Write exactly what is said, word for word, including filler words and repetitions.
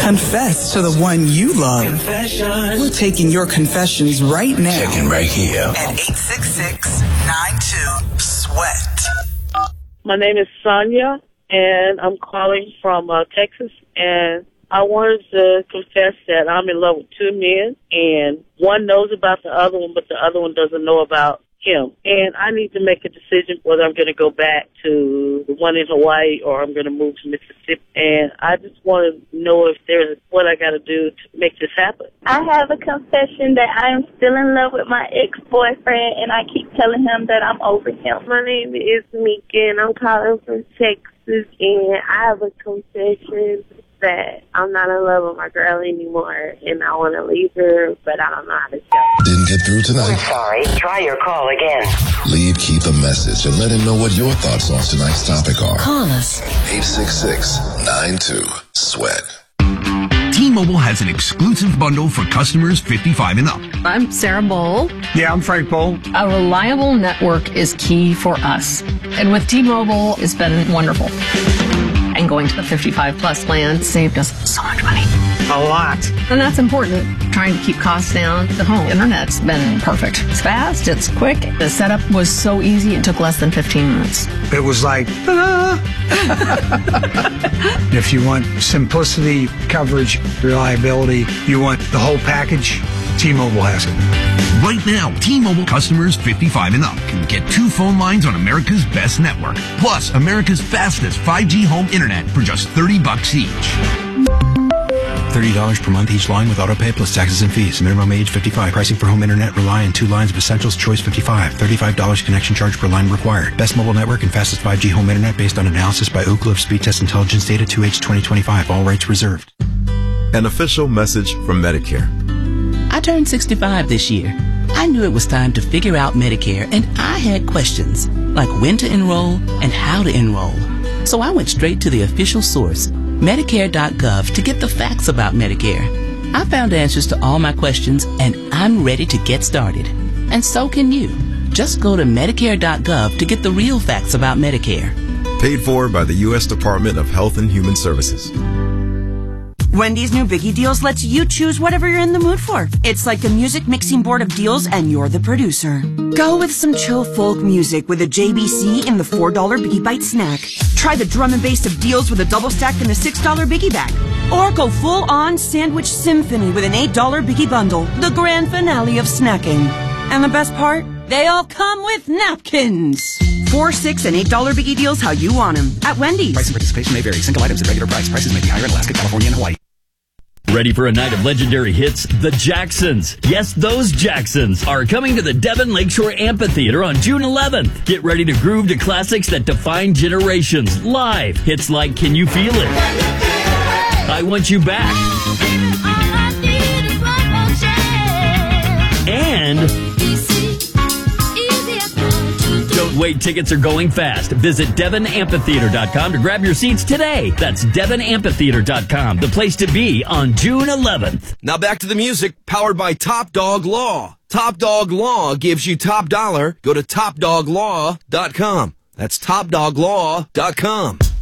Confess to the one you love. Confession. We're taking your confessions right now. Checking right here. At eight six six, nine two, sweat. My name is Sonia, and I'm calling from uh, Texas, and I wanted to confess that I'm in love with two men, and one knows about the other one, but the other one doesn't know about him. And I need to make a decision whether I'm going to go back to the one in Hawaii or I'm going to move to Mississippi. And I just want to know if there's what I got to do to make this happen. I have a confession that I am still in love with my ex-boyfriend, and I keep telling him that I'm over him. My name is Mika, and I'm calling from Texas, and I have a confession that I'm not in love with my girl anymore, and I want to leave her, but I don't know how to tell her. Didn't get through tonight? I'm sorry. Try your call again. Leave Keith a message and let him know what your thoughts on tonight's topic are. Call us. eight six six, nine two, sweat. T-Mobile has an exclusive bundle for customers fifty-five and up. I'm Sarah Bowl. Yeah, I'm Frank Bowl. A reliable network is key for us. And with T-Mobile, it's been wonderful. And going to the fifty-five plus plan saved us so much money. A lot. And that's important. Trying to keep costs down. The home internet's been perfect. It's fast, it's quick. The setup was so easy, it took less than fifteen minutes. It was like, ta-da! If you want simplicity, coverage, reliability, you want the whole package, T-Mobile has it. Right now, T-Mobile customers fifty-five and up can get two phone lines on America's best network, plus America's fastest five G home internet for just thirty bucks each. thirty dollars per month each line with autopay plus taxes and fees. Minimum age fifty-five. Pricing for home internet rely on two lines of Essentials Choice fifty-five. thirty-five dollars connection charge per line required. Best mobile network and fastest five G home internet based on analysis by Ookla of Speed Test Intelligence Data two H twenty twenty-five. All rights reserved. An official message from Medicare. I turned sixty-five this year. I knew it was time to figure out Medicare, and I had questions, like when to enroll and how to enroll. So I went straight to the official source, Medicare dot gov, to get the facts about Medicare. I found answers to all my questions, and I'm ready to get started. And so can you. Just go to Medicare dot gov to get the real facts about Medicare. Paid for by the U S Department of Health and Human Services. Wendy's new Biggie Deals lets you choose whatever you're in the mood for. It's like a music mixing board of deals, and you're the producer. Go with some chill folk music with a J B C in the four dollar Biggie Bite snack. Try the drum and bass of deals with a double stack in the six dollar Biggie Bag. Or go full-on sandwich symphony with an eight dollar Biggie Bundle, the grand finale of snacking. And the best part? They all come with napkins. Four, six, and eight dollar Biggie Deals how you want them at Wendy's. Price and participation may vary. Single items at regular price. Prices may be higher in Alaska, California, and Hawaii. Ready for a night of legendary hits? The Jacksons. Yes, those Jacksons are coming to the Devon Lakeshore Amphitheater on June eleventh. Get ready to groove to classics that define generations. Live. Hits like Can You Feel It? I Want You Back. And don't wait, tickets are going fast. Visit devon amphitheater dot com to grab your seats today. That's devon amphitheater dot com, the place to be on June eleventh. Now back to the music, powered by Top Dog Law. Top Dog Law gives you top dollar. Go to top dog law dot com. That's top dog law dot com.